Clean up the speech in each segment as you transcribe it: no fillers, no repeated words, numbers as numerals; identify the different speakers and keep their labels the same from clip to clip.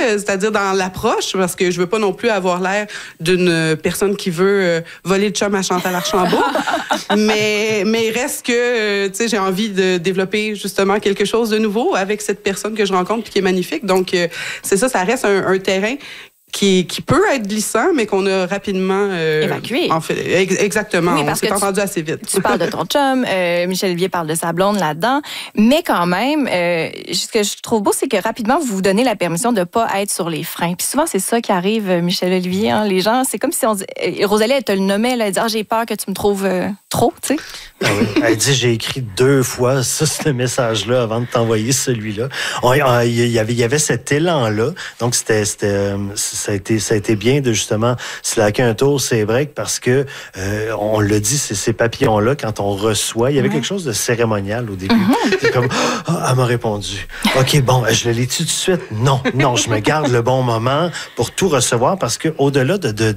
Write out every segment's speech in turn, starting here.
Speaker 1: c'est-à-dire dans l'approche, parce que je veux pas non plus avoir l'air d'une personne qui veut voler le chum à Chantal Archambault. mais il reste que, tu sais, j'ai envie de développer justement quelque chose de nouveau avec cette personne que je rencontre et qui est magnifique. Donc, c'est ça reste un terrain qui peut être glissant, mais qu'on a rapidement...
Speaker 2: évacué.
Speaker 1: En fait, exactement.
Speaker 2: Oui,
Speaker 1: on s'est entendu assez vite.
Speaker 2: Tu parles de ton chum, Michel Olivier parle de sa blonde là-dedans, mais quand même, ce que je trouve beau, c'est que rapidement, vous vous donnez la permission de ne pas être sur les freins. Puis souvent, c'est ça qui arrive, Michel Olivier. Hein, les gens, c'est comme si on dit... Rosalie, elle te le nommait, elle dit « j'ai peur que tu me trouves trop », tu sais.
Speaker 3: Ah oui. Elle dit, j'ai écrit 2 fois ce message-là avant de t'envoyer celui-là. Il y avait cet élan-là. Donc, ça a été bien de justement slacker un tour, c'est vrai, parce que, on l'a dit, c'est ces papillons-là, quand on reçoit, il y avait quelque chose de cérémonial au début. C'est comme, elle m'a répondu. OK, bon, je le lis tout de suite. Non, je me garde le bon moment pour tout recevoir, parce que au-delà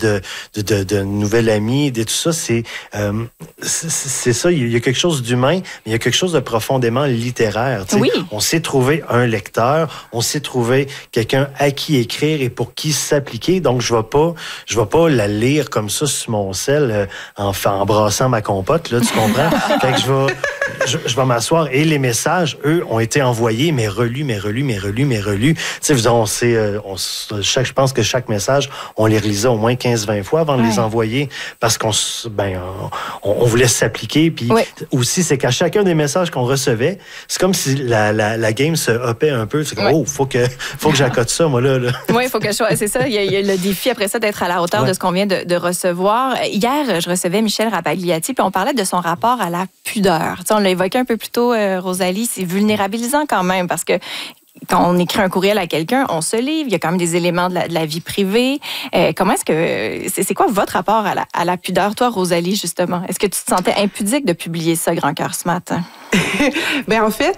Speaker 3: de nouvelle amie, de tout ça, c'est ça. Il y a quelque chose d'humain, mais il y a quelque chose de profondément littéraire.
Speaker 2: Oui.
Speaker 3: On s'est trouvé un lecteur, on s'est trouvé quelqu'un à qui écrire et pour qui s'appliquer. Donc, je vais pas la lire comme ça sur mon sel en embrassant ma compote, là, tu comprends? Fait que je vais m'asseoir et les messages, eux, ont été envoyés, mais relus. Tu sais, je pense que chaque message, on les relisait au moins 15-20 fois avant de les envoyer parce qu'on voulait s'appliquer. Puis aussi, c'est qu'à chacun des messages qu'on recevait, c'est comme si la game se upait un peu. C'est comme, faut que j'accote ça, moi, là.
Speaker 2: Oui, il faut que je sois. C'est ça, il y a le défi après ça d'être à la hauteur de ce qu'on vient de recevoir. Hier, je recevais Michel Rapagliati, puis on parlait de son rapport à la pudeur. Tu sais, on l'a évoqué un peu plus tôt, Rosalie, c'est vulnérabilisant quand même, parce que quand on écrit un courriel à quelqu'un, on se livre, il y a quand même des éléments de la vie privée. Comment est-ce que... C'est quoi votre rapport à la pudeur, toi, Rosalie, justement? Est-ce que tu te sentais impudique de publier ça, Grand Cœur, ce matin?
Speaker 1: En fait,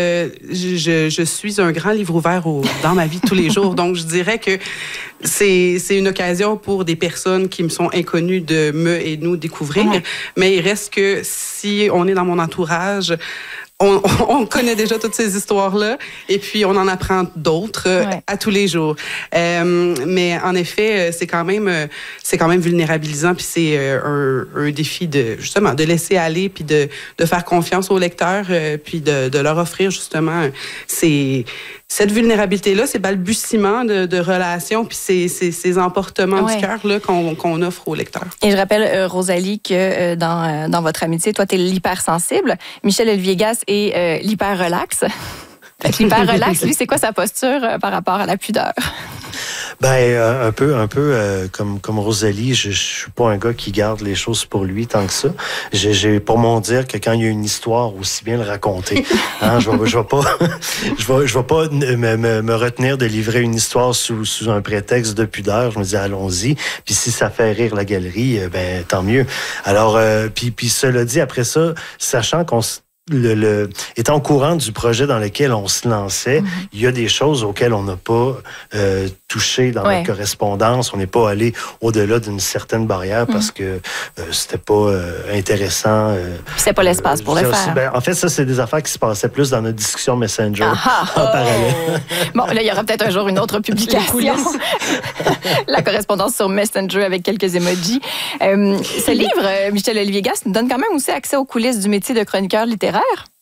Speaker 1: je suis un grand livre ouvert dans ma vie de tous les jours. Donc, je dirais que c'est une occasion pour des personnes qui me sont inconnues de me et nous découvrir. Mais il reste que si on est dans mon entourage... On connaît déjà toutes ces histoires-là et puis on en apprend d'autres à tous les jours. Mais en effet, c'est quand même vulnérabilisant puis c'est un défi de laisser aller puis de faire confiance aux lecteurs puis de leur offrir justement cette vulnérabilité-là, ces balbutiements de relations puis ces emportements du cœur là qu'on offre aux lecteurs.
Speaker 2: Et je rappelle, Rosalie, que dans votre amitié, toi, tu es l'hypersensible. Michel Olivier Gasse est l'hyper-relax. L'hyper-relax, lui, c'est quoi sa posture par rapport à la pudeur?
Speaker 3: Un peu comme Rosalie, je suis pas un gars qui garde les choses pour lui tant que ça. J'ai pour mon dire que quand il y a une histoire, aussi bien le raconter. Hein, je vais pas me retenir de livrer une histoire sous un prétexte de pudeur. Je me dis allons-y. Puis si ça fait rire la galerie, tant mieux. Alors puis cela dit, après ça, sachant qu'on étant au courant du projet dans lequel on se lançait, il y a des choses auxquelles on n'a pas touché dans notre correspondance. On n'est pas allé au-delà d'une certaine barrière parce que c'était pas intéressant.
Speaker 2: C'est pas l'espace pour le faire.
Speaker 3: En fait, ça, c'est des affaires qui se passaient plus dans notre discussion Messenger en parallèle.
Speaker 2: Bon, là, il y aura peut-être un jour une autre publication. La correspondance sur Messenger avec quelques emojis. Ce livre, Michel Olivier Gasse, nous donne quand même aussi accès aux coulisses du métier de chroniqueur littéraire.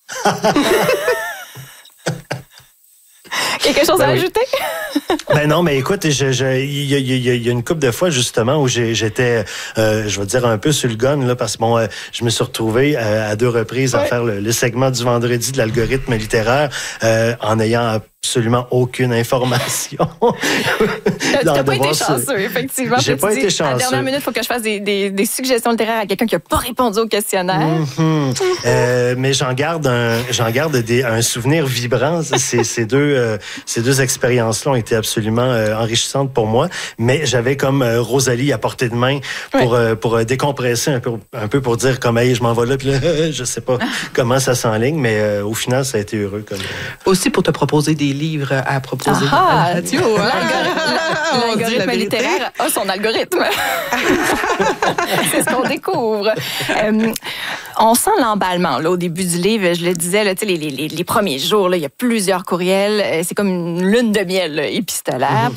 Speaker 2: Quelque chose à ajouter?
Speaker 3: Non, mais écoute, il y a une couple de fois, justement, où j'étais, je vais dire, un peu sur le gun, là, parce que je me suis retrouvé à 2 reprises à faire le segment du vendredi de l'algorithme littéraire en ayant absolument aucune information.
Speaker 2: T'as pas été chanceux, effectivement.
Speaker 3: J'ai pas été chanceux.
Speaker 2: À la dernière minute, il faut que je fasse des suggestions littéraires à quelqu'un qui n'a pas répondu au questionnaire.
Speaker 3: Mais j'en garde un souvenir vibrant. Ces deux expériences-là ont été absolument enrichissantes pour moi. Mais j'avais comme Rosalie à portée de main pour décompresser un peu pour dire comme hey, je m'en vais là, puis là, je sais pas comment ça s'enligne, mais au final, ça a été heureux.
Speaker 1: Aussi pour te proposer des livres à proposer à la radio.
Speaker 2: L'algorithme littéraire a son algorithme. C'est ce qu'on découvre. On sent l'emballement là, au début du livre. Je le disais, là, les premiers jours, là, il y a plusieurs courriels. C'est comme une lune de miel là, épistolaire.